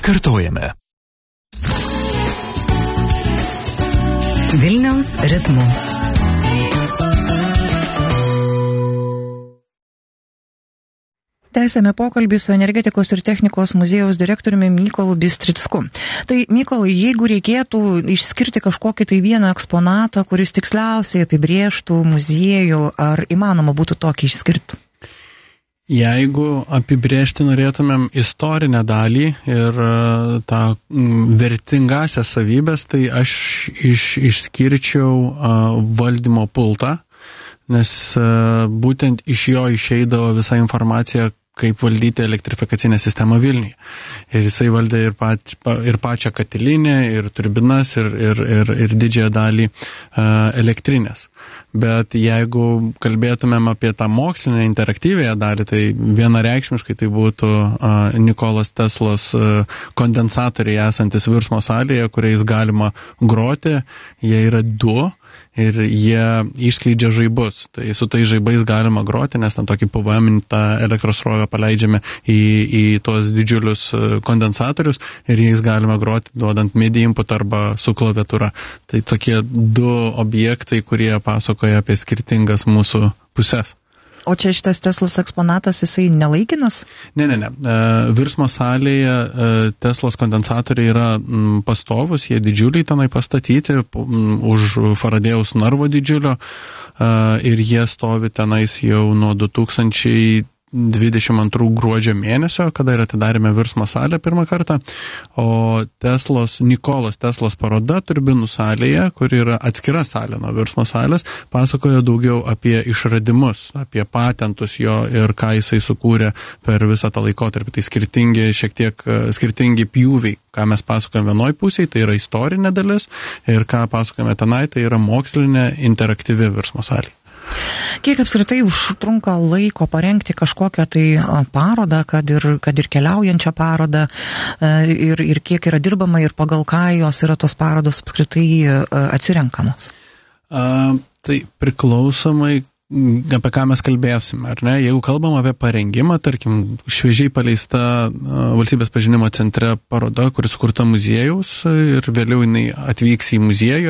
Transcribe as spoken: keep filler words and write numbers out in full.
Kartojame. Vilniaus ritmu. Tęsėme pokalbį su Energetikos ir technikos muziejaus direktoriumi Mykolu Bistricku. Tai, Mykolai, jeigu reikėtų išskirti kažkokį tai vieną eksponatą, kuris tiksliausiai apibrėžtų muziejų, ar įmanoma būtų tokį išskirti? Jeigu apibrėžti norėtumėm istorinę dalį ir tą vertingasias savybės, tai aš iš, išskirčiau valdymo pultą, nes būtent iš jo išeidavo visa informacija, kaip valdyti elektrifikacinę sistemą Vilniuje. Ir jisai valdė ir, pač, ir pačią katilinę, ir turbinas, ir, ir, ir, ir didžiąją dalį uh, elektrinės. Bet jeigu kalbėtumėm apie tą mokslinę interaktyvėją dalį, tai vienareikšmiškai tai būtų uh, Nikolos Teslos uh, kondensatoriai esantis virsmo salėje, kuriais galima groti. Jie yra du. Ir jie išskleidžia žaibus. Tai su tai žaibais galima groti, nes ten tokį P V M-intą elektros srovę paleidžiame į, į tuos didžiulius kondensatorius ir jais galima groti, duodant MIDI input arba su klaviatūra. Tai tokie du objektai, kurie pasakoja apie skirtingas mūsų pusės. O čia šitas Teslos eksponatas, jisai nelaikinas? Ne, ne, ne. Virsmo salėje Teslos kondensatoriai yra pastovus, jie didžiuliai tenai pastatyti už Faradėjaus narvo didžiulio ir jie stovi tenais jau nuo du tūkstančiai dvidešimt antrų gruodžio mėnesio, kada ir atidarėme virsmo salę pirmą kartą, o Teslos, Nikolos Teslos paroda turbinų salėje, kur yra atskira salė nuo virsmo salės, pasakoja daugiau apie išradimus, apie patentus jo ir ką jisai sukūrė per visą tą laikotarpį. Tai skirtingi, šiek tiek skirtingi pjūviai, ką mes pasakojame vienoj pusėje, tai yra istorinė dalis, ir ką pasakojame tenai, tai yra mokslinė interaktyvi virsmo salė. Kiek apskritai užtrunka laiko parengti kažkokią tai parodą, kad ir, kad ir keliaujančią parodą, ir, ir kiek yra dirbama ir pagal ką jos yra tos parodos apskritai atsirenkamos? A, tai priklausomai, apie ką mes kalbėsime, ar ne? Jeigu kalbam apie parengimą, tarkim, šviežiai paleista Valstybės pažinimo centre paroda, kuris sukurta muziejaus ir vėliau jinai atvyks į muziejų,